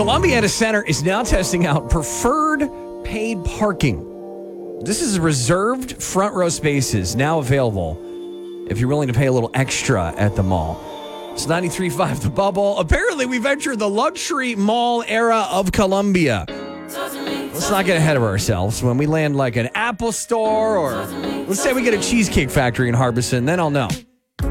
Columbiana Center is now testing out preferred paid parking. This is reserved front row spaces now available if you're willing to pay a little extra at the mall. It's 93.5 The Bubble. Apparently, we've entered the luxury mall era of Columbia. Let's not get ahead of ourselves. When we land like an Apple store or let's say we get a Cheesecake Factory in Harbison, then I'll know.